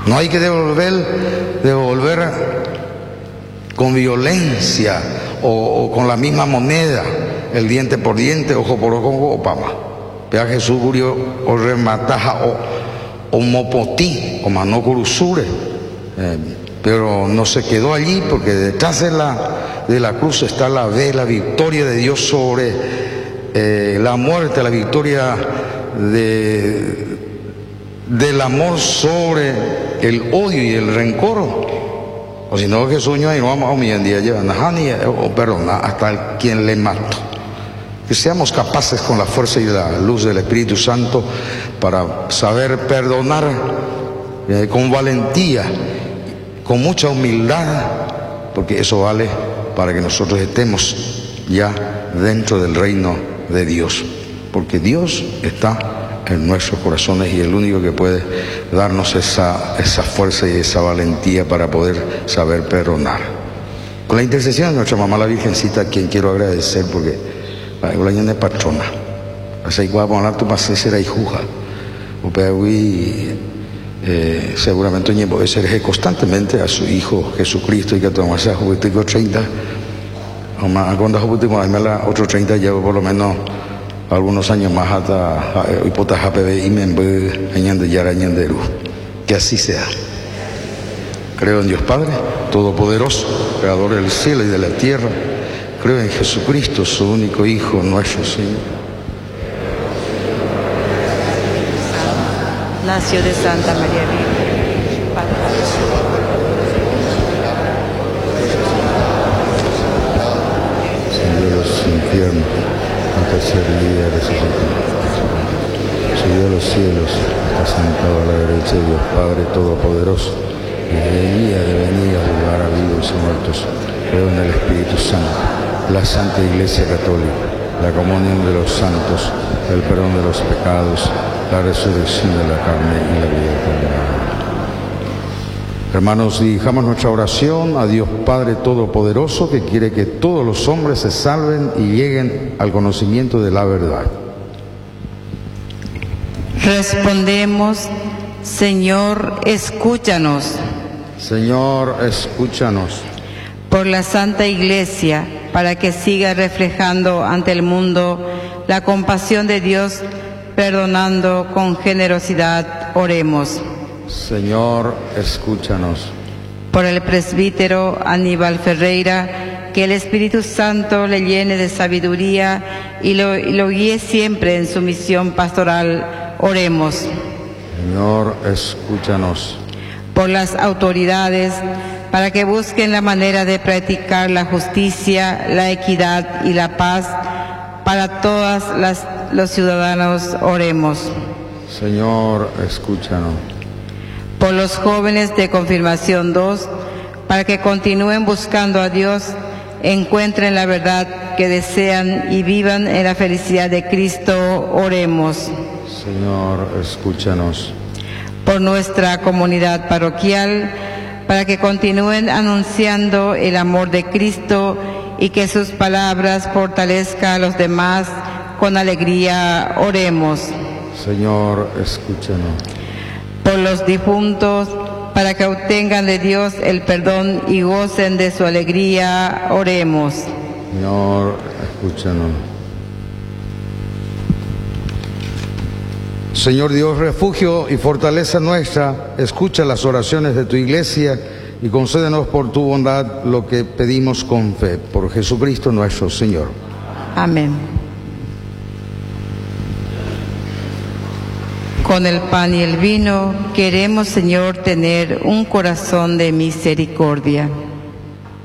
No hay que devolver con violencia o con la misma moneda, el diente por diente, ojo por ojo, o pama. Pea Jesús murió o remataja o mopotí o mano curusure. Pero no se quedó allí, porque detrás de la cruz está la victoria de Dios sobre la muerte, la victoria del amor sobre el odio y el rencor. O si no, Jesús no vamos a humillar día o perdonar hasta quien le mató. Que seamos capaces con la fuerza y la luz del Espíritu Santo para saber perdonar con valentía, con mucha humildad, porque eso vale para que nosotros estemos ya dentro del reino de Dios, porque Dios está en nuestros corazones y el único que puede darnos esa fuerza y esa valentía para poder saber perdonar. Con la intercesión de nuestra mamá la Virgencita, a quien quiero agradecer, porque la niña es patrona, así igual con la tu paciencia era hijuja, seguramente puede ser constantemente a su hijo Jesucristo y que tomase a juguetico 30 cuando juguetico otros 30 llevo por lo menos algunos años más hasta hipotaja PB y me añade ya añaderu. Que así sea. Creo en Dios Padre Todopoderoso, creador del cielo y de la tierra. Creo en Jesucristo, su único Hijo, nuestro Señor. Nació de Santa María Virgen, Padre. Descendió de los infiernos, al tercer día resucitó. Subió a los cielos, está sentado a la derecha de Dios Padre Todopoderoso, y debía de venir a juzgar a vivos y muertos. Creo en el Espíritu Santo, la Santa Iglesia Católica, la comunión de los santos, el perdón de los pecados, la resurrección de la carne y la vida eterna. Hermanos, dirijamos nuestra oración a Dios Padre Todopoderoso, que quiere que todos los hombres se salven y lleguen al conocimiento de la verdad. Respondemos, Señor, escúchanos. Señor, escúchanos. Por la Santa Iglesia, para que siga reflejando ante el mundo la compasión de Dios, perdonando con generosidad, oremos. Señor, escúchanos. Por el presbítero Aníbal Ferreira, que el Espíritu Santo le llene de sabiduría y lo guíe siempre en su misión pastoral, oremos. Señor, escúchanos. Por las autoridades, para que busquen la manera de practicar la justicia, la equidad y la paz para todos los ciudadanos, oremos. Señor, escúchanos. Por los jóvenes de Confirmación 2, para que continúen buscando a Dios, encuentren la verdad que desean y vivan en la felicidad de Cristo, oremos. Señor, escúchanos. Por nuestra comunidad parroquial, para que continúen anunciando el amor de Cristo y que sus palabras fortalezcan a los demás, con alegría oremos. Señor, escúchanos. Por los difuntos, para que obtengan de Dios el perdón y gocen de su alegría, oremos. Señor, escúchanos. Señor Dios, refugio y fortaleza nuestra, escucha las oraciones de tu Iglesia y concédenos por tu bondad lo que pedimos con fe. Por Jesucristo nuestro Señor. Amén. Con el pan y el vino queremos, Señor, tener un corazón de misericordia.